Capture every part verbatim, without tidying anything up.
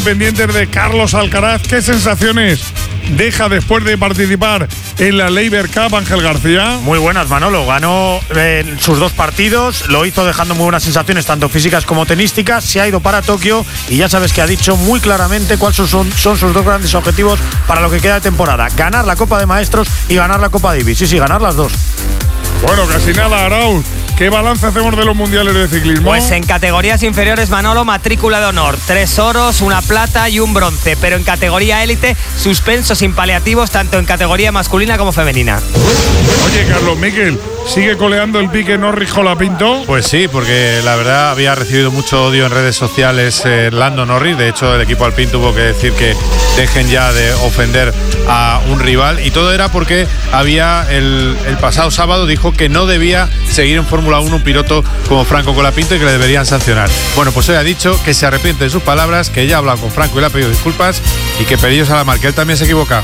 Pendientes de Carlos Alcaraz. ¿Qué sensaciones deja después de participar en la Laver Cup, Ángel García? Muy buenas, Manolo. Ganó eh, sus dos partidos, lo hizo dejando muy buenas sensaciones, tanto físicas como tenísticas. Se ha ido para Tokio y ya sabes que ha dicho muy claramente cuáles son, son sus dos grandes objetivos para lo que queda de temporada: ganar la Copa de Maestros y ganar la Copa Davis. Sí, sí, ganar las dos. Bueno, casi nada, Arauz. ¿Qué balance hacemos de los mundiales de ciclismo? Pues en categorías inferiores, Manolo, matrícula de honor. Tres oros, una plata y un bronce. Pero en categoría élite, suspenso sin paliativos, tanto en categoría masculina como femenina. Oye, Carlos Miquel, ¿sigue coleando el pique Norris-Colapinto? Pues sí, porque la verdad había recibido mucho odio en redes sociales eh, Lando Norris. De hecho, el equipo Alpine tuvo que decir que dejen ya de ofender a un rival. Y todo era porque había el, el pasado sábado dijo que no debía seguir en Fórmula uno un piloto como Franco Colapinto y que le deberían sancionar. Bueno, pues hoy ha dicho que se arrepiente de sus palabras, que ya ha hablado con Franco y le ha pedido disculpas y que pedillos a la mar, que él también se equivoca.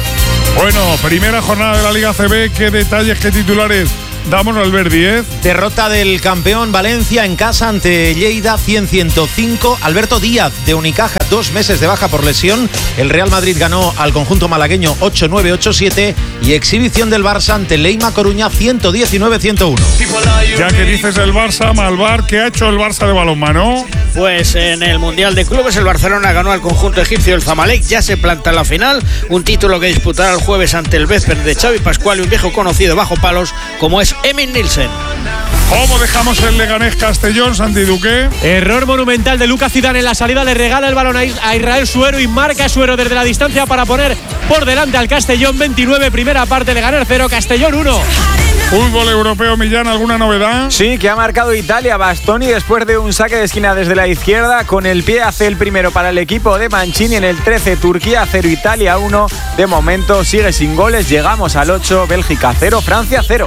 Bueno, primera jornada de la Liga C B. ¿Qué detalles, qué titulares damos al Albert Díez? Derrota del campeón Valencia en casa ante Lleida cien a ciento cinco. Alberto Díaz de Unicaja, dos meses de baja por lesión. El Real Madrid ganó al conjunto malagueño ocho nueve ocho siete. Y exhibición del Barça ante Leima Coruña ciento diecinueve a ciento uno. Ya que dices el Barça, Malvar, ¿qué ha hecho el Barça de balonmano? Pues en el Mundial de Clubes el Barcelona ganó al conjunto egipcio el Zamalek, ya se planta en la final, un título que disputará el jueves ante el Vesper de Xavi Pascual y un viejo conocido bajo palos como es Emil Nielsen. ¿Cómo dejamos el Leganés Castellón, Santi Duque? Error monumental de Lucas Zidane en la salida, le regala el balón a Israel Suero y marca Suero desde la distancia para poner por delante al Castellón. Veintinueve, primera parte, Leganés cero, Castellón uno. Fútbol europeo, Millán, ¿alguna novedad? Sí, que ha marcado Italia. Bastoni, después de un saque de esquina desde la izquierda, con el pie hace el primero para el equipo de Mancini. En el trece, Turquía cero, Italia uno. De momento sigue sin goles. Llegamos al ocho, Bélgica cero, Francia cero.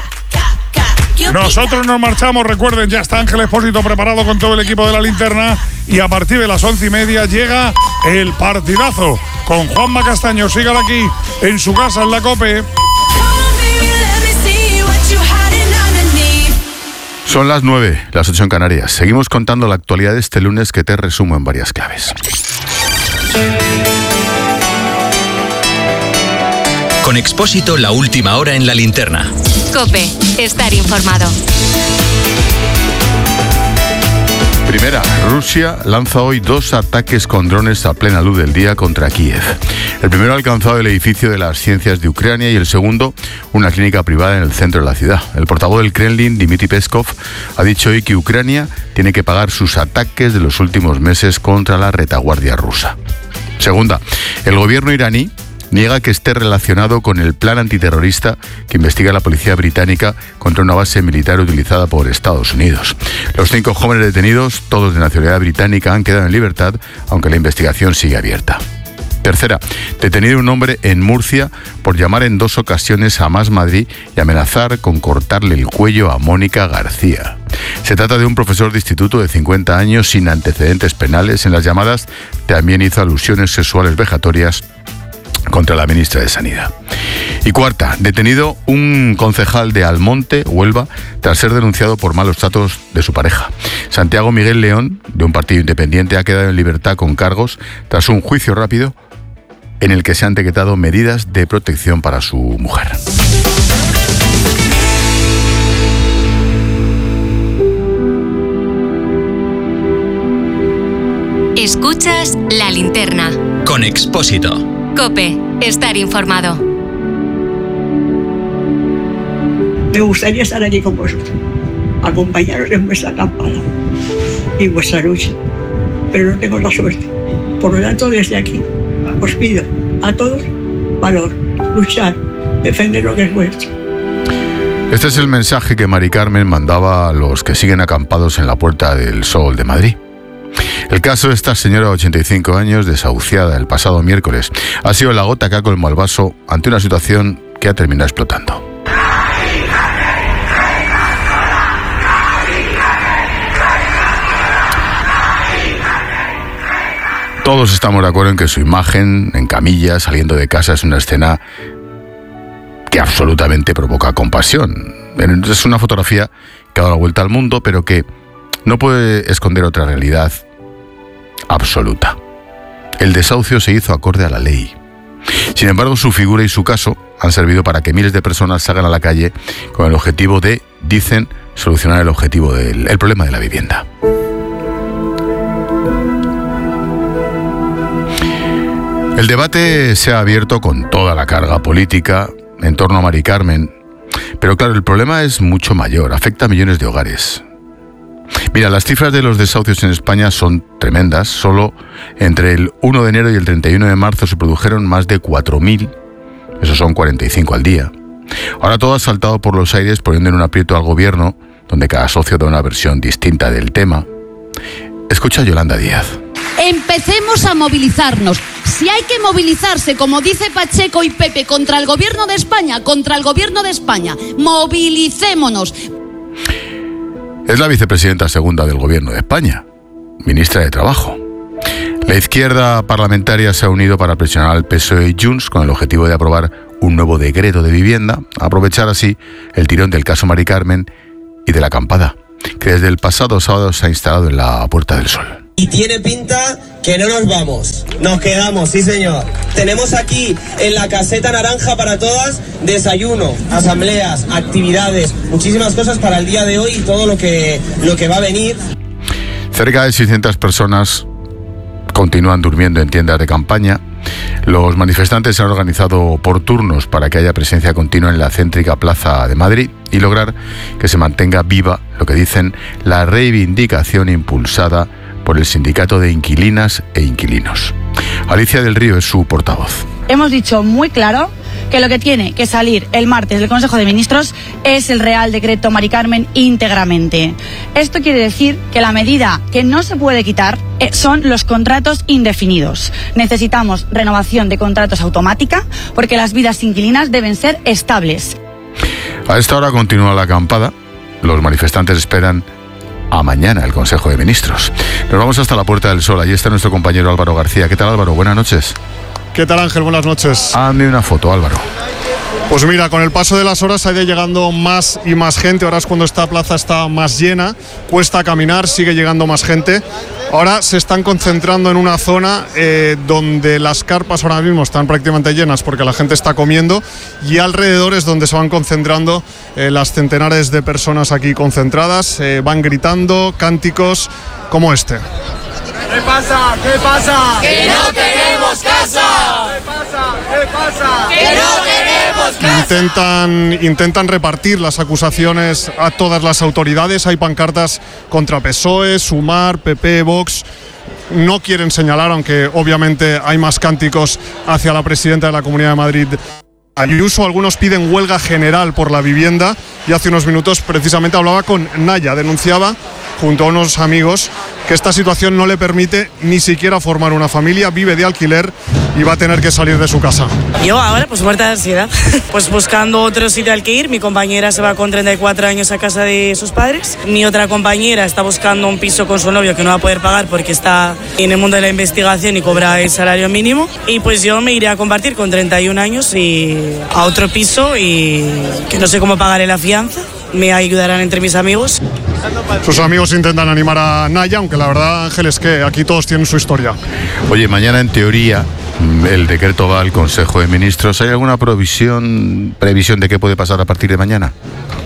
Nosotros nos marchamos, recuerden, ya está Ángel Expósito preparado con todo el equipo de la linterna y a partir de las once y media llega el partidazo con Juanma Castaño. Sígala aquí en su casa en la COPE. Son las nueve, las ocho en Canarias. Seguimos contando la actualidad de este lunes que te resumo en varias claves. Con Expósito, la última hora en la linterna. COPE, estar informado. Primera, Rusia lanza hoy dos ataques con drones a plena luz del día contra Kiev. El primero ha alcanzado el edificio de las ciencias de Ucrania y el segundo, una clínica privada en el centro de la ciudad. El portavoz del Kremlin, Dmitry Peskov, ha dicho hoy que Ucrania tiene que pagar sus ataques de los últimos meses contra la retaguardia rusa. Segunda, el gobierno iraní niega que esté relacionado con el plan antiterrorista que investiga la policía británica contra una base militar utilizada por Estados Unidos. Los cinco jóvenes detenidos, todos de nacionalidad británica, han quedado en libertad, aunque la investigación sigue abierta. Tercera, detenido un hombre en Murcia por llamar en dos ocasiones a Más Madrid y amenazar con cortarle el cuello a Mónica García. Se trata de un profesor de instituto de cincuenta años sin antecedentes penales. En las llamadas también hizo alusiones sexuales vejatorias contra la ministra de Sanidad. Y cuarta, detenido un concejal de Almonte, Huelva, tras ser denunciado por malos tratos de su pareja. Santiago Miguel León, de un partido independiente, ha quedado en libertad con cargos tras un juicio rápido en el que se han decretado medidas de protección para su mujer. Escuchas La Linterna. Con Expósito. COPE, estar informado. Me gustaría estar allí con vosotros, acompañaros en vuestra acampada y vuestra lucha, pero no tengo la suerte. Por lo tanto, desde aquí os pido a todos valor, luchar, defender lo que es vuestro. Este es el mensaje que Mari Carmen mandaba a los que siguen acampados en la Puerta del Sol de Madrid. El caso de esta señora de ochenta y cinco años, desahuciada el pasado miércoles, ha sido la gota que ha colmado el vaso ante una situación que ha terminado explotando. Todos estamos de acuerdo en que su imagen, en camilla, saliendo de casa, es una escena que absolutamente provoca compasión. Es una fotografía que ha dado la vuelta al mundo, pero que no puede esconder otra realidad absoluta. El desahucio se hizo acorde a la ley. Sin embargo, su figura y su caso han servido para que miles de personas salgan a la calle con el objetivo de, dicen, solucionar el objetivo del el problema de la vivienda. El debate se ha abierto con toda la carga política en torno a Mari Carmen, pero claro, el problema es mucho mayor, afecta a millones de hogares. Mira, las cifras de los desahucios en España son tremendas. Solo entre el uno de enero y el treinta y uno de marzo se produjeron más de cuatro mil, esos son cuarenta y cinco al día. Ahora todo ha saltado por los aires, poniendo en un aprieto al gobierno, donde cada socio da una versión distinta del tema. Escucha a Yolanda Díaz. Empecemos a movilizarnos. Si hay que movilizarse, como dice Pacheco y Pepe, contra el gobierno de España, contra el gobierno de España, movilicémonos. Es la vicepresidenta segunda del Gobierno de España, ministra de Trabajo. La izquierda parlamentaria se ha unido para presionar al P S O E y Junts con el objetivo de aprobar un nuevo decreto de vivienda, aprovechar así el tirón del caso Mari Carmen y de la acampada, que desde el pasado sábado se ha instalado en la Puerta del Sol. Y tiene pinta que no nos vamos, nos quedamos, sí señor. Tenemos aquí en la caseta naranja para todas desayuno, asambleas, actividades, muchísimas cosas para el día de hoy y todo lo que, lo que va a venir. Cerca de seiscientas personas continúan durmiendo en tiendas de campaña. Los manifestantes se han organizado por turnos para que haya presencia continua en la céntrica Plaza de Madrid y lograr que se mantenga viva lo que dicen la reivindicación impulsada por el Sindicato de Inquilinas e Inquilinos. Alicia del Río es su portavoz. Hemos dicho muy claro que lo que tiene que salir el martes del Consejo de Ministros es el Real Decreto Mari Carmen íntegramente. Esto quiere decir que la medida que no se puede quitar son los contratos indefinidos. Necesitamos renovación de contratos automática porque las vidas inquilinas deben ser estables. A esta hora continúa la acampada. Los manifestantes esperan a mañana el Consejo de Ministros. Nos vamos hasta la Puerta del Sol. Allí está nuestro compañero Álvaro García. ¿Qué tal, Álvaro? Buenas noches. ¿Qué tal, Ángel? Buenas noches. Hazme una foto, Álvaro. Pues mira, con el paso de las horas ha ido llegando más y más gente. Ahora es cuando esta plaza está más llena. Cuesta caminar, sigue llegando más gente. Ahora se están concentrando en una zona eh, donde las carpas ahora mismo están prácticamente llenas porque la gente está comiendo, y alrededor es donde se van concentrando eh, las centenares de personas aquí concentradas. Eh, van gritando cánticos como este. ¿Qué pasa? ¿Qué pasa? ¡Que no tenemos casa! ¿Qué pasa? ¿Qué pasa? ¡Que no tenemos casa! Intentan, intentan repartir las acusaciones a todas las autoridades. Hay pancartas contra P S O E, Sumar, P P, Vox. No quieren señalar, aunque obviamente hay más cánticos hacia la presidenta de la Comunidad de Madrid, Ayuso. Algunos piden huelga general por la vivienda, y hace unos minutos precisamente hablaba con Naya, denunciaba junto a unos amigos que esta situación no le permite ni siquiera formar una familia, vive de alquiler y va a tener que salir de su casa. Yo ahora pues muerta de ansiedad, pues buscando otro sitio al que ir. Mi compañera se va con treinta y cuatro años a casa de sus padres, mi otra compañera está buscando un piso con su novio que no va a poder pagar porque está en el mundo de la investigación y cobra el salario mínimo, y pues yo me iré a compartir con treinta y un años y a otro piso, y que no sé cómo pagaré la fianza. Me ayudarán entre mis amigos. Sus amigos intentan animar a Naya, aunque la verdad, Ángel, es que aquí todos tienen su historia. Oye, mañana en teoría el decreto va al Consejo de Ministros. ¿Hay alguna provisión, previsión de qué puede pasar a partir de mañana?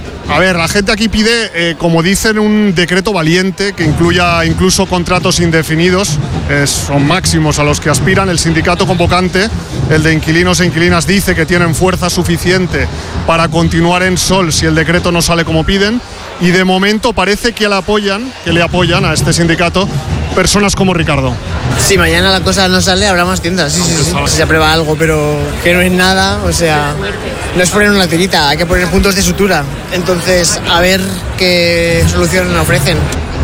A ver, la gente aquí pide, eh, como dicen, un decreto valiente que incluya incluso contratos indefinidos. Eh, son máximos a los que aspiran. El sindicato convocante, el de inquilinos e inquilinas, dice que tienen fuerza suficiente para continuar en sol si el decreto no sale como piden. Y de momento parece que le apoyan, que le apoyan a este sindicato personas como Ricardo. Si mañana la cosa no sale, habrá más tiendas, sí, sí, sí. Si se aprueba algo, pero que no es nada, o sea, no es poner una tirita, hay que poner puntos de sutura. Entonces, a ver qué soluciones nos ofrecen.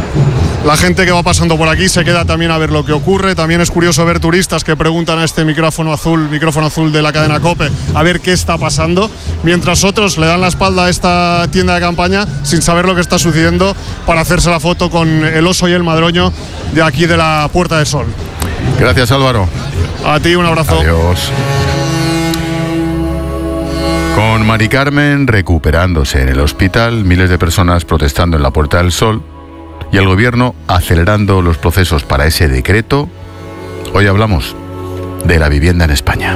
La gente que va pasando por aquí se queda también a ver lo que ocurre. También es curioso ver turistas que preguntan a este micrófono azul, micrófono azul de la cadena COPE, a ver qué está pasando, mientras otros le dan la espalda a esta tienda de campaña sin saber lo que está sucediendo para hacerse la foto con el oso y el madroño de aquí de la Puerta del Sol. Gracias, Álvaro. A ti, un abrazo. Adiós. Con Mari Carmen recuperándose en el hospital, miles de personas protestando en la Puerta del Sol y el gobierno acelerando los procesos para ese decreto, Hoy hablamos de la vivienda en España.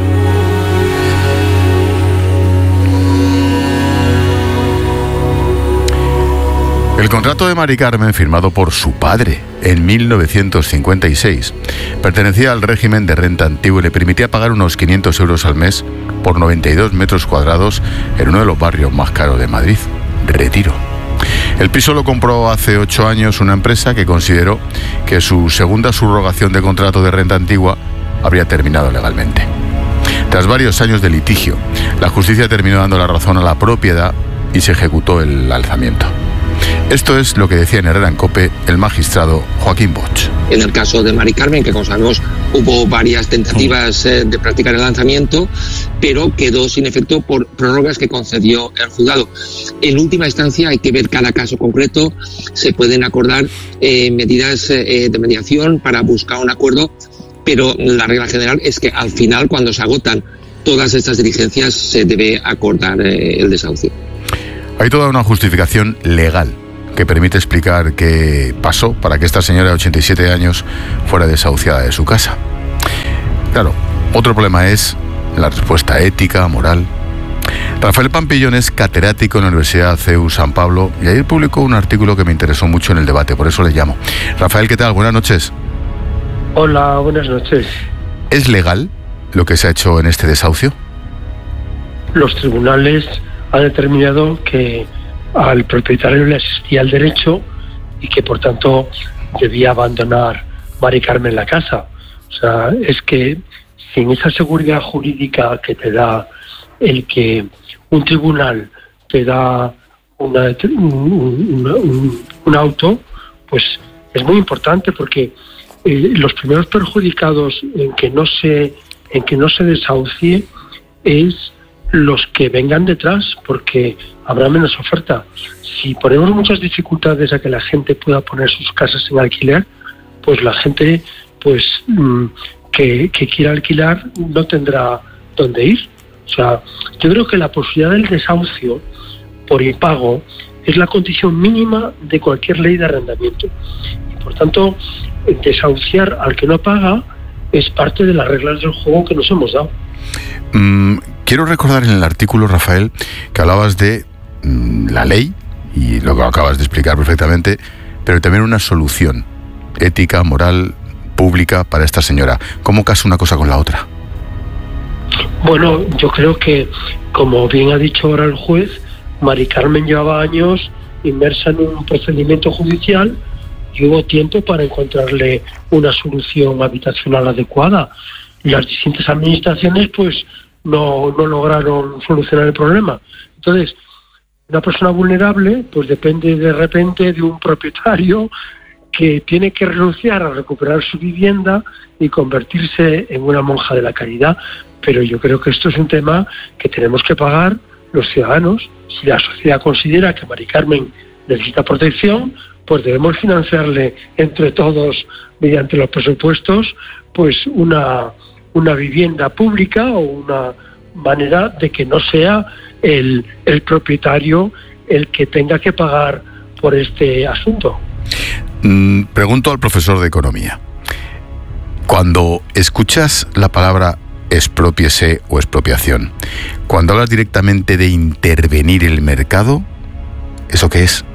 El contrato de Mari Carmen, firmado por su padre en mil novecientos cincuenta y seis, pertenecía al régimen de renta antiguo y le permitía pagar unos quinientos euros al mes por noventa y dos metros cuadrados en uno de los barrios más caros de Madrid, Retiro. El piso lo compró hace ocho años una empresa que consideró que su segunda subrogación de contrato de renta antigua habría terminado legalmente. Tras varios años de litigio, la justicia terminó dando la razón a la propiedad y se ejecutó el alzamiento. Esto es lo que decía en Herrera en COPE el magistrado Joaquín Bosch. En el caso de Mari Carmen, que como sabemos hubo varias tentativas eh, de practicar el lanzamiento, pero quedó sin efecto por prórrogas que concedió el juzgado. En última instancia hay que ver cada caso concreto, se pueden acordar eh, medidas eh, de mediación para buscar un acuerdo, pero la regla general es que al final, cuando se agotan todas estas diligencias, se debe acordar eh, el desahucio. Hay toda una justificación legal que permite explicar qué pasó para que esta señora de ochenta y siete años fuera desahuciada de su casa. Claro, otro problema es la respuesta ética, moral. Rafael Pampillón es catedrático en la Universidad C E U San Pablo y ayer publicó un artículo que me interesó mucho en el debate, por eso le llamo. Rafael, ¿qué tal? Buenas noches. Hola, buenas noches. ¿Es legal lo que se ha hecho en este desahucio? Los tribunales han determinado que al propietario le asistía el derecho y que por tanto debía abandonar Mari Carmen la casa. O sea, es que sin esa seguridad jurídica que te da el que un tribunal te da una, un, un, un auto, pues es muy importante porque eh, los primeros perjudicados en que no se en que no se desahucie es los que vengan detrás, porque habrá menos oferta. Si ponemos muchas dificultades a que la gente pueda poner sus casas en alquiler, pues la gente pues que, que quiera alquilar no tendrá dónde ir. O sea, yo creo que la posibilidad del desahucio por impago es la condición mínima de cualquier ley de arrendamiento. Y por tanto, desahuciar al que no paga es parte de las reglas del juego que nos hemos dado. Mm, quiero recordar en el artículo, Rafael, que hablabas de mm, la ley, y lo que acabas de explicar perfectamente, pero también una solución ética, moral, pública para esta señora. ¿Cómo casa una cosa con la otra? Bueno, yo creo que, como bien ha dicho ahora el juez, Mari Carmen llevaba años inmersa en un procedimiento judicial y hubo tiempo para encontrarle una solución habitacional adecuada. Las distintas administraciones pues no, no lograron solucionar el problema. Entonces, una persona vulnerable pues depende de repente de un propietario que tiene que renunciar a recuperar su vivienda y convertirse en una monja de la caridad. Pero yo creo que esto es un tema que tenemos que pagar los ciudadanos. Si la sociedad considera que Mari Carmen necesita protección, pues debemos financiarle entre todos, mediante los presupuestos, pues una, una vivienda pública o una manera de que no sea el, el propietario el que tenga que pagar por este asunto. Mm, pregunto al profesor de Economía. Cuando escuchas la palabra expropiese o expropiación, cuando hablas directamente de intervenir el mercado, ¿eso qué es?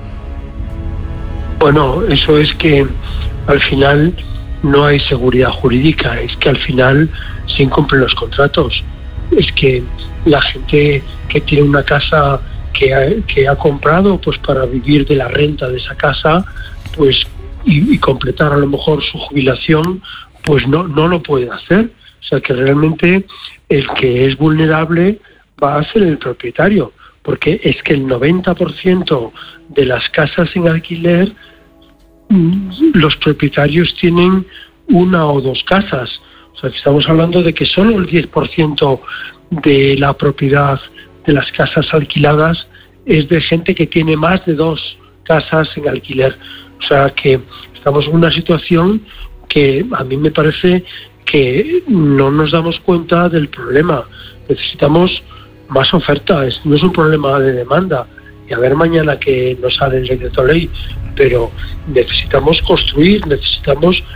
Bueno, eso es que al final no hay seguridad jurídica, es que al final se incumplen los contratos, es que la gente que tiene una casa que ha, que ha comprado pues para vivir de la renta de esa casa, pues y, y completar a lo mejor su jubilación, pues no, no lo puede hacer. O sea que realmente el que es vulnerable va a ser el propietario, porque es que el noventa por ciento de las casas en alquiler, los propietarios tienen una o dos casas. O sea que estamos hablando de que solo el diez por ciento de la propiedad de las casas alquiladas es de gente que tiene más de dos casas en alquiler. O sea que estamos en una situación que a mí me parece que no nos damos cuenta del problema. Necesitamos más oferta, es, no es un problema de demanda. Y a ver mañana que nos sale el decreto ley, pero necesitamos construir, necesitamos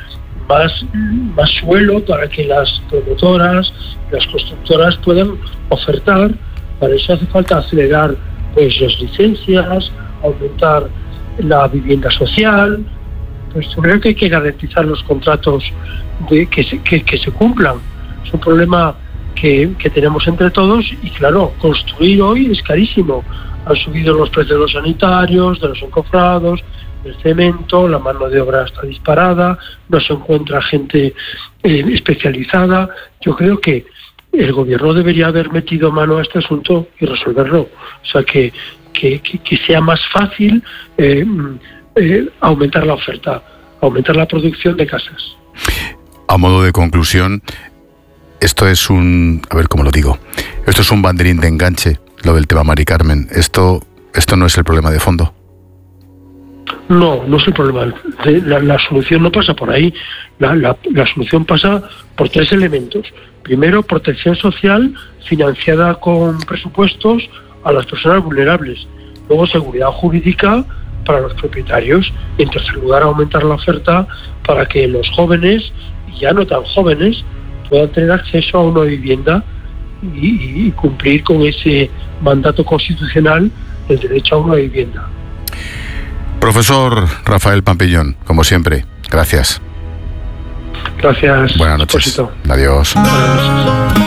más, más suelo para que las promotoras, las constructoras puedan ofertar. Para eso hace falta acelerar pues las licencias, aumentar la vivienda social. Pues creo que hay que garantizar los contratos de que se, que, que se cumplan. Es un problema que, que tenemos entre todos y claro, construir hoy es carísimo. Han subido los precios de los sanitarios, de los encofrados, del cemento, la mano de obra está disparada, no se encuentra gente eh, especializada. Yo creo que el gobierno debería haber metido mano a este asunto y resolverlo. O sea, que, que, que, que sea más fácil eh, eh, aumentar la oferta, aumentar la producción de casas. A modo de conclusión, esto es un... A ver cómo lo digo. Esto es un banderín de enganche, lo del tema Mari Carmen. Esto, esto no es el problema de fondo. No, no es el problema. La, la solución no pasa por ahí. La, la, la solución pasa por tres elementos. Primero, protección social financiada con presupuestos a las personas vulnerables. Luego, seguridad jurídica para los propietarios. Y en tercer lugar, aumentar la oferta para que los jóvenes, y ya no tan jóvenes, puedan tener acceso a una vivienda y, y cumplir con ese mandato constitucional del derecho a una vivienda. Profesor Rafael Pampillón, como siempre, gracias. Gracias. Buenas noches. Exposito. Adiós. Buenas noches.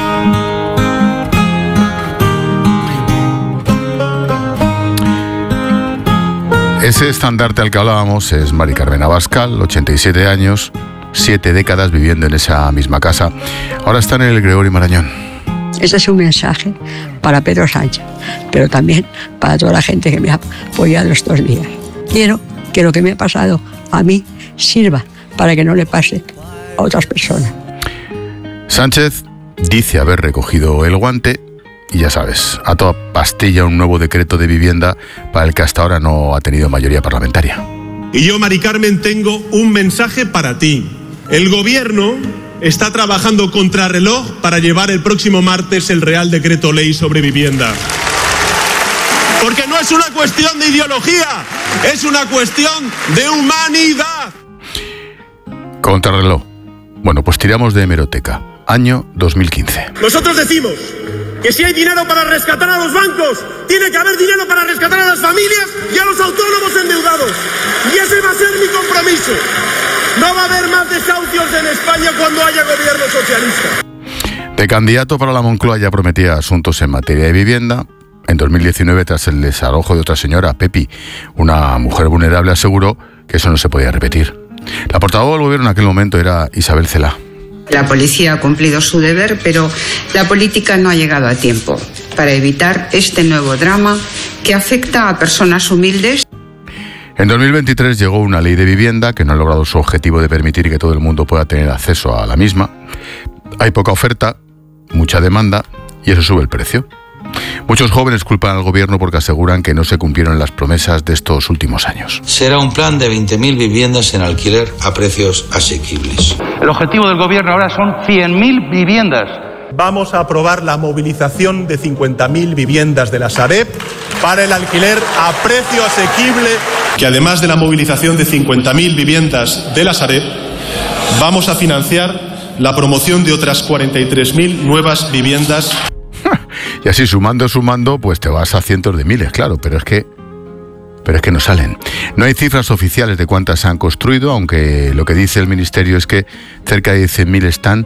Ese estandarte al que hablábamos es Mari Carmen Abascal, ochenta y siete años, siete décadas viviendo en esa misma casa. Ahora está en el Gregorio Marañón. Ese es un mensaje para Pedro Sánchez, pero también para toda la gente que me ha apoyado estos días. Quiero que lo que me ha pasado a mí sirva para que no le pase a otras personas. Sánchez dice haber recogido el guante y ya sabes, a toda pastilla un nuevo decreto de vivienda para el que hasta ahora no ha tenido mayoría parlamentaria. Y yo, Mari Carmen, tengo un mensaje para ti. El gobierno está trabajando contrarreloj para llevar el próximo martes el Real Decreto Ley sobre vivienda. Porque no es una cuestión de ideología, es una cuestión de humanidad. Contrarreloj. Bueno, pues tiramos de hemeroteca. Año dos mil quince. Nosotros decimos que si hay dinero para rescatar a los bancos, tiene que haber dinero para rescatar a las familias y a los autónomos endeudados. Y ese va a ser mi compromiso. No va a haber más desahucios en España cuando haya gobierno socialista. De candidato para la Moncloa ya prometía asuntos en materia de vivienda. En dos mil diecinueve, tras el desalojo de otra señora, Pepi, una mujer vulnerable, aseguró que eso no se podía repetir. La portavoz del gobierno en aquel momento era Isabel Celaá. La policía ha cumplido su deber, pero la política no ha llegado a tiempo para evitar este nuevo drama que afecta a personas humildes. En dos mil veintitrés llegó una ley de vivienda que no ha logrado su objetivo de permitir que todo el mundo pueda tener acceso a la misma. Hay poca oferta, mucha demanda y eso sube el precio. Muchos jóvenes culpan al gobierno porque aseguran que no se cumplieron las promesas de estos últimos años. Será un plan de veinte mil viviendas en alquiler a precios asequibles. El objetivo del gobierno ahora son cien mil viviendas. Vamos a aprobar la movilización de cincuenta mil viviendas de la Sareb para el alquiler a precio asequible. Que además de la movilización de cincuenta mil viviendas de la Sareb, vamos a financiar la promoción de otras cuarenta y tres mil nuevas viviendas. Y así sumando, sumando, pues te vas a cientos de miles, claro, pero es que pero es que no salen. No hay cifras oficiales de cuántas se han construido, aunque lo que dice el Ministerio es que cerca de cien mil están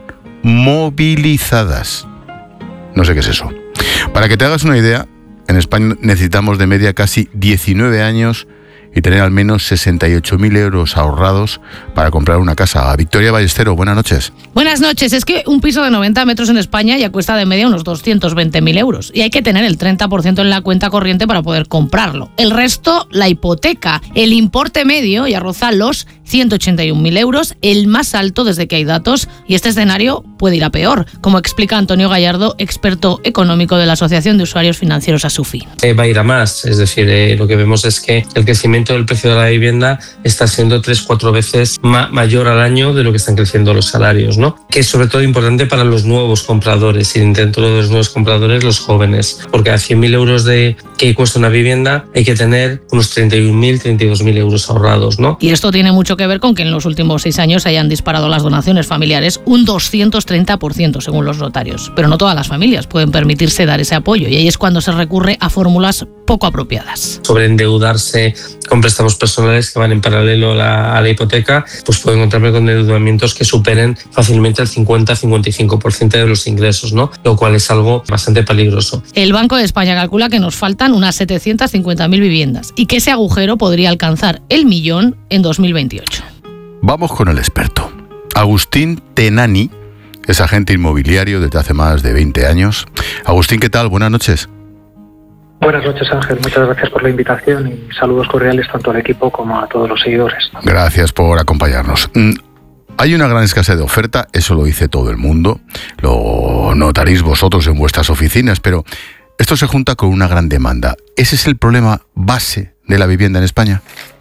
movilizadas. No sé qué es eso. Para que te hagas una idea, en España necesitamos de media casi diecinueve años y tener al menos sesenta y ocho mil euros ahorrados para comprar una casa. Victoria Ballestero, buenas noches. Buenas noches. Es que un piso de noventa metros en España ya cuesta de media unos doscientos veinte mil euros y hay que tener el treinta por ciento en la cuenta corriente para poder comprarlo. El resto, la hipoteca. El importe medio ya roza los ciento ochenta y un mil euros, el más alto desde que hay datos, y este escenario puede ir a peor, como explica Antonio Gallardo, experto económico de la Asociación de Usuarios Financieros ASUFI. Eh, va a ir a más, es decir, eh, lo que vemos es que el crecimiento del precio de la vivienda está siendo tres, cuatro veces ma- mayor al año de lo que están creciendo los salarios, ¿no? Que es sobre todo importante para los nuevos compradores y dentro de los nuevos compradores los jóvenes, porque a cien mil euros de que cuesta una vivienda hay que tener unos treinta y un mil, treinta y dos mil euros ahorrados, ¿no? Y esto tiene mucho que que ver con que en los últimos seis años se hayan disparado las donaciones familiares un doscientos treinta por ciento según los notarios. Pero no todas las familias pueden permitirse dar ese apoyo y ahí es cuando se recurre a fórmulas poco apropiadas. Sobre endeudarse con préstamos personales que van en paralelo a la, a la hipoteca, pues puedo encontrarme con endeudamientos que superen fácilmente el cincuenta a cincuenta y cinco por ciento de los ingresos, ¿no? Lo cual es algo bastante peligroso. El Banco de España calcula que nos faltan unas setecientas cincuenta mil viviendas y que ese agujero podría alcanzar el millón en dos mil veintiocho. Vamos con el experto. Agustín Tenani es agente inmobiliario desde hace más de veinte años. Agustín, ¿qué tal? Buenas noches. Buenas noches, Ángel. Muchas gracias por la invitación y saludos cordiales tanto al equipo como a todos los seguidores. Gracias por acompañarnos. Hay una gran escasez de oferta, eso lo dice todo el mundo, lo notaréis vosotros en vuestras oficinas, pero esto se junta con una gran demanda. ¿Ese es el problema base de la vivienda en España?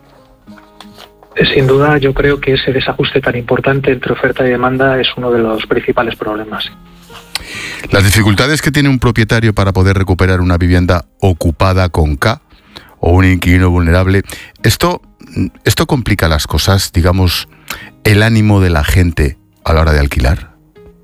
Sin duda, yo creo que ese desajuste tan importante entre oferta y demanda es uno de los principales problemas. Las dificultades que tiene un propietario para poder recuperar una vivienda ocupada con K o un inquilino vulnerable, esto, esto complica las cosas, digamos, el ánimo de la gente a la hora de alquilar.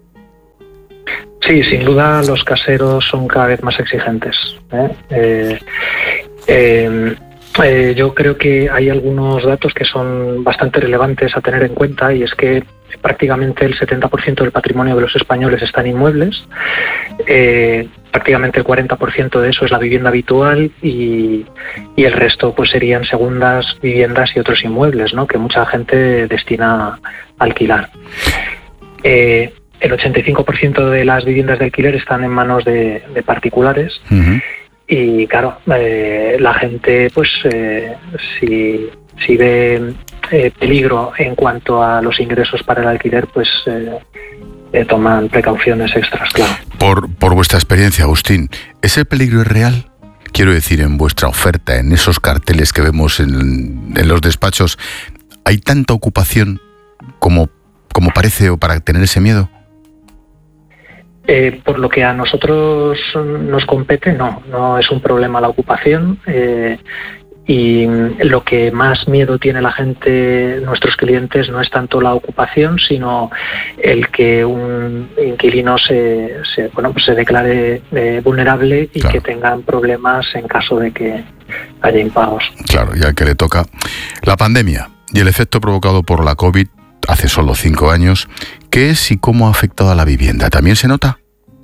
Sí, sin duda los caseros son cada vez más exigentes, ¿eh? Eh, eh, eh, yo creo que hay algunos datos que son bastante relevantes a tener en cuenta y es que prácticamente el setenta por ciento del patrimonio de los españoles está en inmuebles, eh, prácticamente el cuarenta por ciento de eso es la vivienda habitual y, y el resto pues serían segundas viviendas y otros inmuebles, ¿no? Que mucha gente destina a alquilar. Eh, el ochenta y cinco por ciento de las viviendas de alquiler están en manos de, de particulares. Uh-huh. Y claro, eh, la gente pues eh, si, si ve eh, peligro en cuanto a los ingresos para el alquiler, pues eh, eh, toman precauciones extras, claro. Por, por vuestra experiencia, Agustín, ¿ese peligro es real? Quiero decir, en vuestra oferta, en esos carteles que vemos en, en los despachos, ¿hay tanta ocupación como, como parece o para tener ese miedo? Eh, por lo que a nosotros nos compete, no, no es un problema la ocupación eh, y lo que más miedo tiene la gente, nuestros clientes, no es tanto la ocupación, sino el que un inquilino se, se, bueno, pues se declare eh, vulnerable y claro, que tengan problemas en caso de que haya impagos. Claro, y al que le toca la pandemia y el efecto provocado por la COVID hace solo cinco años, ¿qué es y cómo ha afectado a la vivienda? ¿También se nota?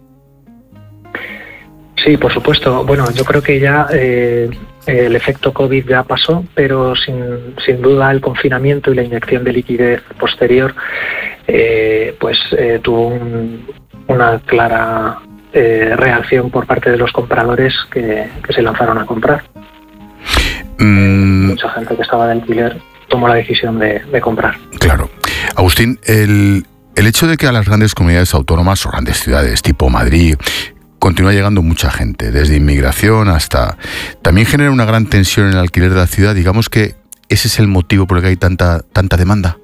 Sí, por supuesto. Bueno, yo creo que ya eh, el efecto COVID ya pasó, pero sin, sin duda el confinamiento y la inyección de liquidez posterior eh, pues eh, tuvo un, una clara eh, reacción por parte de los compradores que, que se lanzaron a comprar. Mm. Mucha gente que estaba de alquiler tomó la decisión de, de comprar. Claro. Agustín, el, el hecho de que a las grandes comunidades autónomas o grandes ciudades tipo Madrid continúa llegando mucha gente, desde inmigración hasta... también genera una gran tensión en el alquiler de la ciudad. Digamos que ese es el motivo por el que hay tanta, tanta demanda.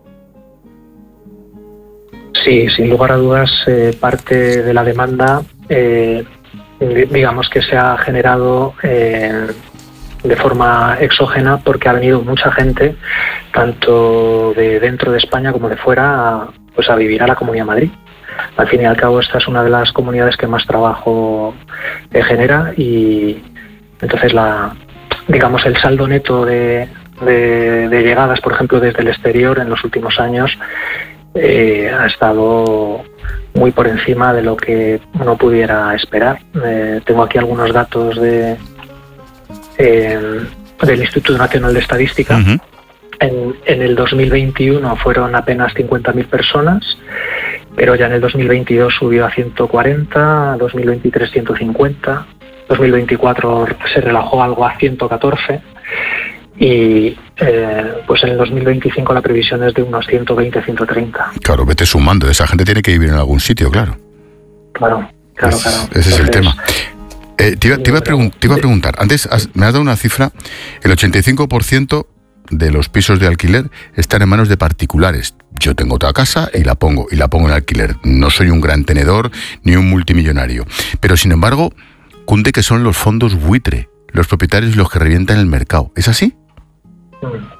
Sí, sin lugar a dudas, eh, parte de la demanda, eh, digamos que se ha generado eh, de forma exógena porque ha venido mucha gente, tanto de dentro de España como de fuera, a, pues a vivir a la Comunidad de Madrid. Al fin y al cabo, esta es una de las comunidades que más trabajo eh, genera y entonces la, digamos, el saldo neto de, de, de llegadas, por ejemplo, desde el exterior en los últimos años eh, ha estado muy por encima de lo que uno pudiera esperar. Eh, tengo aquí algunos datos de eh, del Instituto Nacional de Estadística. Uh-huh. En, en el dos mil veintiuno fueron apenas cincuenta mil personas, pero ya en el dos mil veintidós subió a ciento cuarenta, dos mil veintitrés ciento cincuenta, dos mil veinticuatro se relajó algo a ciento catorce y eh, pues en el dos mil veinticinco la previsión es de unos ciento veinte, ciento treinta. Claro, vete sumando, esa gente tiene que vivir en algún sitio, claro. Claro, claro, es, claro. Ese Entonces, es el tema. Eh, te, iba, te, iba a pregun- te iba a preguntar, antes has, me has dado una cifra, el ochenta y cinco por ciento de los pisos de alquiler están en manos de particulares. Yo tengo otra casa y la pongo y la pongo en alquiler. No soy un gran tenedor ni un multimillonario. Pero sin embargo, cunde que son los fondos buitre, los propietarios los que revientan el mercado. ¿Es así?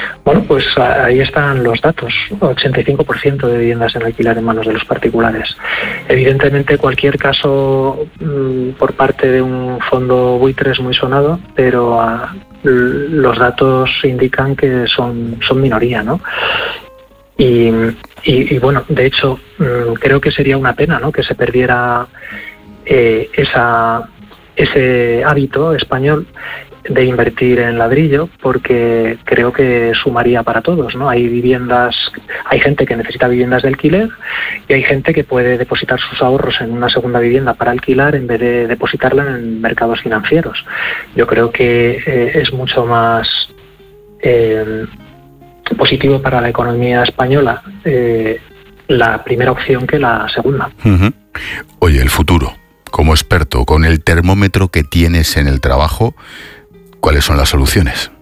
Bueno, pues ahí están los datos. ochenta y cinco por ciento de viviendas en alquiler en manos de los particulares. Evidentemente, cualquier caso mmm, por parte de un fondo buitre es muy sonado, pero uh, los datos indican que son, son minoría, ¿no? Y, y, y bueno, de hecho, mmm, creo que sería una pena, ¿no?, que se perdiera eh, esa, ese hábito español de invertir en ladrillo, porque creo que sumaría para todos, ¿no? Hay viviendas, hay gente que necesita viviendas de alquiler y hay gente que puede depositar sus ahorros en una segunda vivienda para alquilar en vez de depositarla en mercados financieros. Yo creo que eh, es mucho más eh, positivo para la economía española eh, la primera opción que la segunda. Uh-huh. Oye, el futuro, como experto, con el termómetro que tienes en el trabajo, ¿cuáles son las soluciones?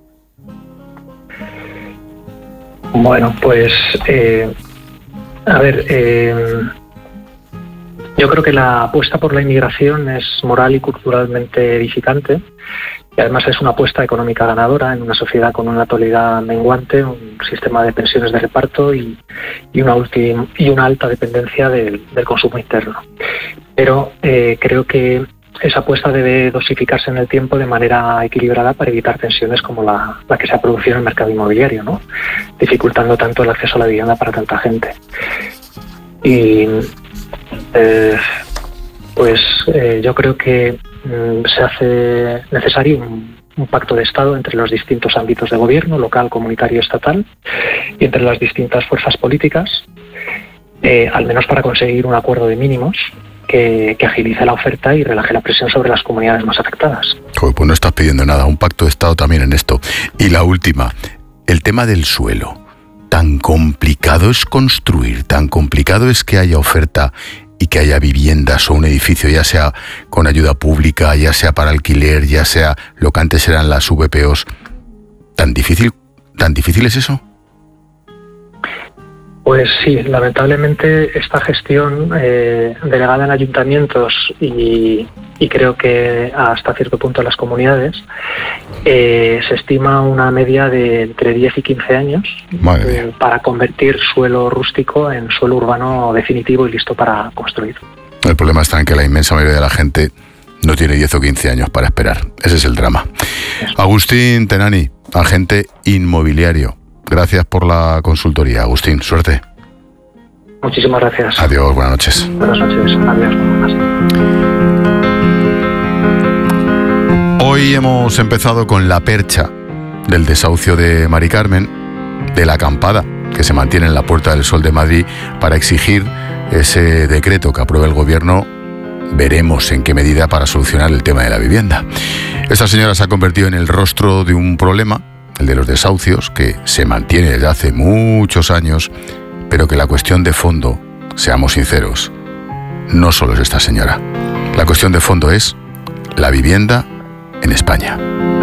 Bueno, pues, eh, a ver, eh, yo creo que la apuesta por la inmigración es moral y culturalmente edificante, y además es una apuesta económica ganadora en una sociedad con una natalidad menguante, un sistema de pensiones de reparto y, y, una, ulti- y una alta dependencia del, del consumo interno. Pero eh, creo que esa apuesta debe dosificarse en el tiempo de manera equilibrada para evitar tensiones como la, la que se ha producido en el mercado inmobiliario, ¿no?, dificultando tanto el acceso a la vivienda para tanta gente. Y eh, pues eh, yo creo que mm, se hace necesario un, un pacto de Estado entre los distintos ámbitos de gobierno, local, comunitario y estatal, y entre las distintas fuerzas políticas, eh, al menos para conseguir un acuerdo de mínimos Que, que agilice la oferta y relaje la presión sobre las comunidades más afectadas. Joder, pues no estás pidiendo nada, un pacto de Estado también en esto. Y la última, el tema del suelo. Tan complicado es construir, tan complicado es que haya oferta y que haya viviendas o un edificio, ya sea con ayuda pública, ya sea para alquiler, ya sea lo que antes eran las V P Os. ¿Tan difícil, tan difícil es eso? Pues sí, lamentablemente esta gestión eh, delegada en ayuntamientos y, y creo que hasta cierto punto en las comunidades eh, se estima una media de entre diez y quince años eh, para convertir suelo rústico en suelo urbano definitivo y listo para construir. El problema está en que la inmensa mayoría de la gente no tiene diez o quince años para esperar. Ese es el drama. Agustín Tenani, agente inmobiliario. Gracias por la consultoría, Agustín. Suerte. Muchísimas gracias. Adiós, buenas noches. Buenas noches. Adiós. Hoy hemos empezado con la percha del desahucio de Mari Carmen, de la acampada que se mantiene en la Puerta del Sol de Madrid para exigir ese decreto que apruebe el Gobierno. Veremos en qué medida para solucionar el tema de la vivienda. Esta señora se ha convertido en el rostro de un problema, el de los desahucios, que se mantiene desde hace muchos años, pero que la cuestión de fondo, seamos sinceros, no solo es esta señora. La cuestión de fondo es la vivienda en España.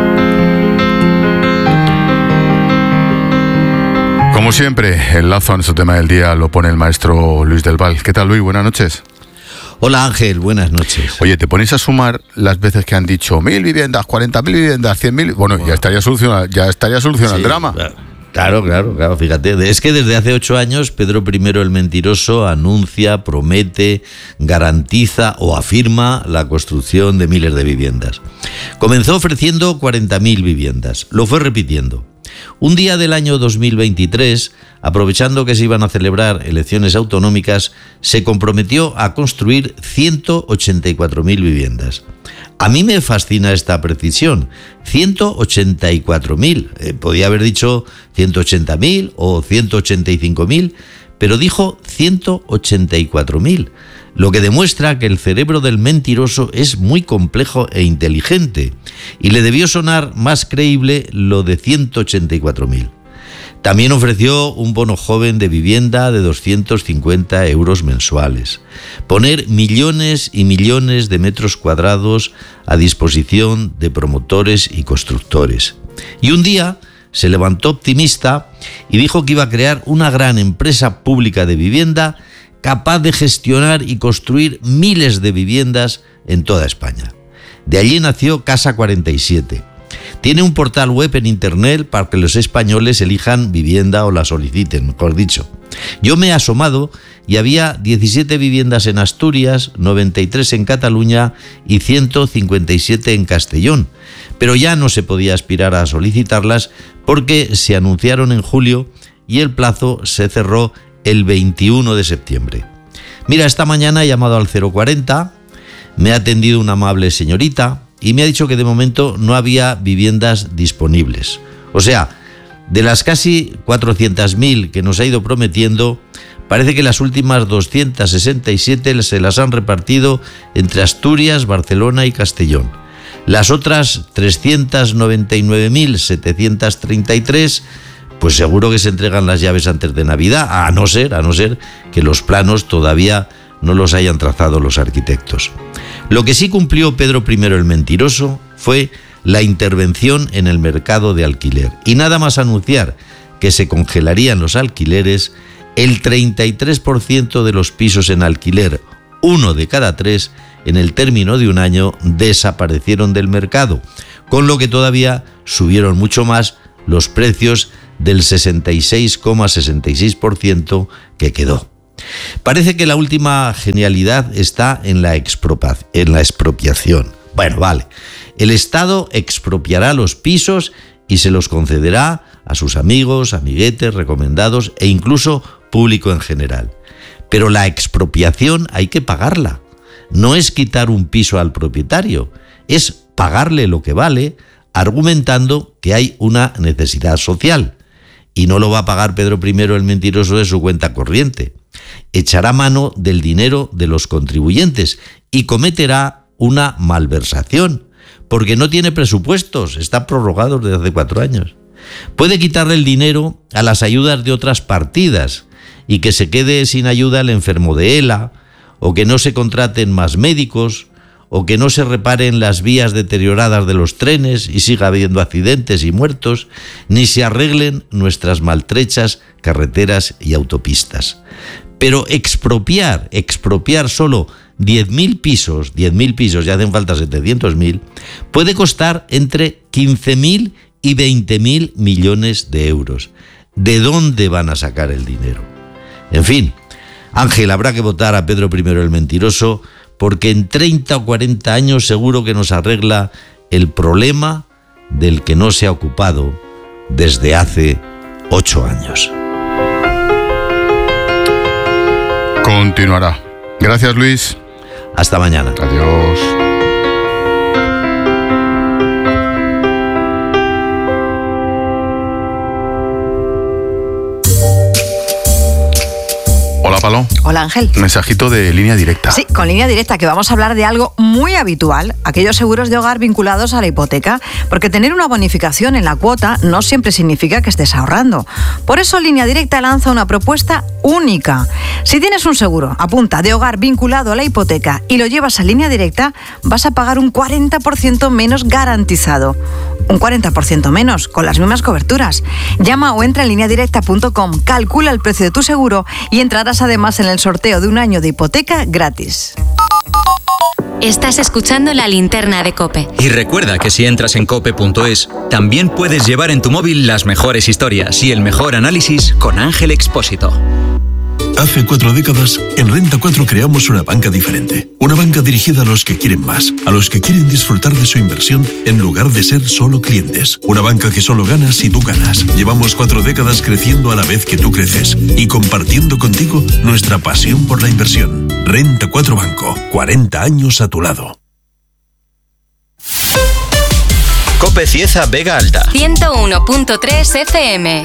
Como siempre, el lazo a nuestro tema del día lo pone el maestro Luis del Val. ¿Qué tal, Luis? Buenas noches. Hola Ángel, buenas noches. Oye, ¿te pones a sumar las veces que han dicho mil viviendas, cuarenta mil viviendas, cien mil? Bueno, bueno, ya estaría solucionado, ya estaría solucionado sí, el drama. Claro, claro, claro, fíjate. Es que desde hace ocho años Pedro primero el Mentiroso anuncia, promete, garantiza o afirma la construcción de miles de viviendas. Comenzó ofreciendo cuarenta mil viviendas, lo fue repitiendo. Un día del año dos mil veintitrés, aprovechando que se iban a celebrar elecciones autonómicas, se comprometió a construir ciento ochenta y cuatro mil viviendas. A mí me fascina esta precisión, ciento ochenta y cuatro mil. Eh, podía haber dicho ciento ochenta mil o ciento ochenta y cinco mil, pero dijo ciento ochenta y cuatro mil, lo que demuestra que el cerebro del mentiroso es muy complejo e inteligente, y le debió sonar más creíble lo de ciento ochenta y cuatro mil. También ofreció un bono joven de vivienda de doscientos cincuenta euros mensuales, poner millones y millones de metros cuadrados a disposición de promotores y constructores. Y un día se levantó optimista y dijo que iba a crear una gran empresa pública de vivienda capaz de gestionar y construir miles de viviendas en toda España. De allí nació Casa cuarenta y siete. Tiene un portal web en internet para que los españoles elijan vivienda o la soliciten, mejor dicho. Yo me he asomado y había diecisiete viviendas en Asturias, noventa y tres en Cataluña y ciento cincuenta y siete en Castellón. Pero ya no se podía aspirar a solicitarlas porque se anunciaron en julio y el plazo se cerró el veintiuno de septiembre. Mira, esta mañana he llamado al cero cuarenta, me ha atendido una amable señorita y me ha dicho que de momento no había viviendas disponibles. O sea, de las casi cuatrocientas mil que nos ha ido prometiendo, parece que las últimas doscientas sesenta y siete se las han repartido entre Asturias, Barcelona y Castellón. Las otras trescientas noventa y nueve mil setecientos treinta y tres, pues seguro que se entregan las llaves antes de Navidad, a no ser, a no ser que los planos todavía no los hayan trazado los arquitectos. Lo que sí cumplió Pedro primero el Mentiroso fue la intervención en el mercado de alquiler. Y nada más anunciar que se congelarían los alquileres, el treinta y tres por ciento de los pisos en alquiler, uno de cada tres, en el término de un año desaparecieron del mercado, con lo que todavía subieron mucho más los precios del sesenta y seis coma sesenta y seis por ciento que quedó. Parece que la última genialidad está en la, expropia- en la expropiación. Bueno, vale. El Estado expropiará los pisos y se los concederá a sus amigos, amiguetes, recomendados e incluso público en general. Pero la expropiación hay que pagarla. No es quitar un piso al propietario, es pagarle lo que vale, argumentando que hay una necesidad social. Y no lo va a pagar Pedro primero el Mentiroso de su cuenta corriente. Echará mano del dinero de los contribuyentes y cometerá una malversación, porque no tiene presupuestos, está prorrogado desde hace cuatro años. Puede quitarle el dinero a las ayudas de otras partidas y que se quede sin ayuda el enfermo de ELA, o que no se contraten más médicos, o que no se reparen las vías deterioradas de los trenes y siga habiendo accidentes y muertos, ni se arreglen nuestras maltrechas carreteras y autopistas. Pero expropiar, expropiar solo diez mil pisos, diez mil pisos, ya hacen falta setecientos mil, puede costar entre quince mil y veinte mil millones de euros. ¿De dónde van a sacar el dinero? En fin, Ángel, habrá que votar a Pedro primero el Mentiroso, porque en treinta o cuarenta años seguro que nos arregla el problema del que no se ha ocupado desde hace ocho años. Continuará. Gracias, Luis. Hasta mañana. Adiós. Hola, Palo. Hola, Ángel. Mensajito de Línea Directa. Sí, con Línea Directa, que vamos a hablar de algo muy habitual, aquellos seguros de hogar vinculados a la hipoteca, porque tener una bonificación en la cuota no siempre significa que estés ahorrando. Por eso Línea Directa lanza una propuesta única. Si tienes un seguro, apunta, de hogar vinculado a la hipoteca y lo llevas a Línea Directa, vas a pagar un cuarenta por ciento menos garantizado. Un cuarenta por ciento menos, con las mismas coberturas. Llama o entra en línea directa punto com, calcula el precio de tu seguro y entrarás además en el sorteo de un año de hipoteca gratis. Estás escuchando La Linterna de COPE. Y recuerda que si entras en cope punto es, también puedes llevar en tu móvil las mejores historias y el mejor análisis con Ángel Expósito. Hace cuatro décadas, en Renta cuatro creamos una banca diferente. Una banca dirigida a los que quieren más, a los que quieren disfrutar de su inversión en lugar de ser solo clientes. Una banca que solo gana si tú ganas. Llevamos cuatro décadas creciendo a la vez que tú creces y compartiendo contigo nuestra pasión por la inversión. Renta cuatro Banco, cuarenta años a tu lado. COPE Cieza Vega Alta. ciento uno punto tres F M.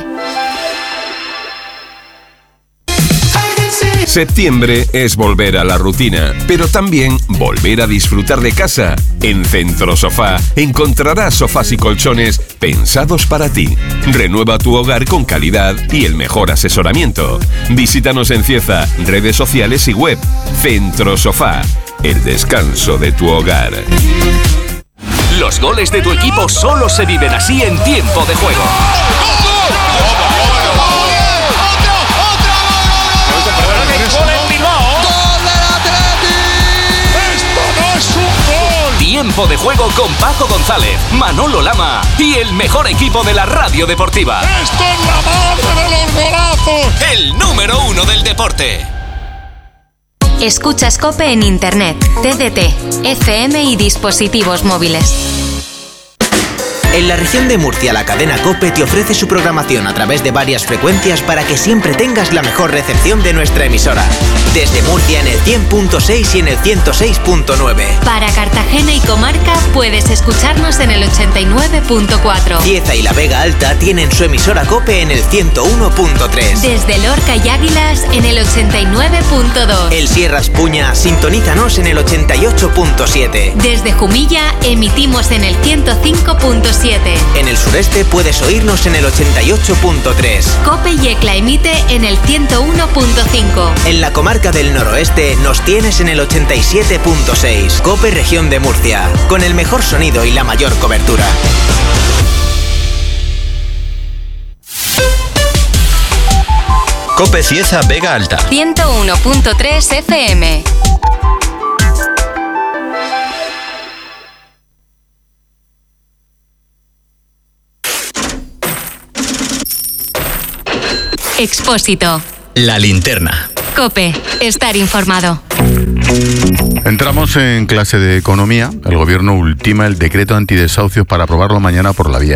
Septiembre es volver a la rutina, pero también volver a disfrutar de casa. En Centro Sofá encontrarás sofás y colchones pensados para ti. Renueva tu hogar con calidad y el mejor asesoramiento. Visítanos en Cieza, redes sociales y web. Centro Sofá, el descanso de tu hogar. Los goles de tu equipo solo se viven así en tiempo de juego. Tiempo de juego con Paco González, Manolo Lama y el mejor equipo de la radio deportiva. ¡Esto es la madre de los golazos! El número uno del deporte. Escuchas COPE en Internet, T D T, F M y dispositivos móviles. En la región de Murcia, la cadena COPE te ofrece su programación a través de varias frecuencias para que siempre tengas la mejor recepción de nuestra emisora. Desde Murcia en el cien punto seis y en el ciento seis punto nueve. Para Cartagena y comarca puedes escucharnos en el ochenta y nueve punto cuatro. Cieza y la Vega Alta tienen su emisora COPE en el ciento uno punto tres. Desde Lorca y Águilas en el ochenta y nueve punto dos. El Sierra Espuña, sintonízanos en el ochenta y ocho punto siete. Desde Jumilla emitimos en el ciento cinco punto siete. En el sureste puedes oírnos en el ochenta y ocho punto tres. COPE Yecla emite en el ciento uno punto cinco. En la comarca del noroeste nos tienes en el ochenta y siete punto seis. COPE Región de Murcia, con el mejor sonido y la mayor cobertura. COPE Cieza Vega Alta. ciento uno punto tres F M. Expósito. La linterna. COPE. Estar informado. Entramos en clase de economía. El gobierno ultima el decreto antidesahucios para aprobarlo mañana por la vía